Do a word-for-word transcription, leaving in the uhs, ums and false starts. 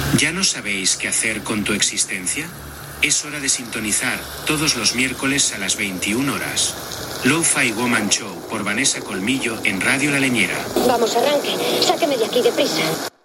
¿Ya no sabéis qué hacer con tu existencia? Es hora de sintonizar todos los miércoles a las veintiuna horas. Lo-Fi Woman Show por Vanessa Colmillo en Radio La Leñera. Vamos, arranque. Sáqueme de aquí deprisa.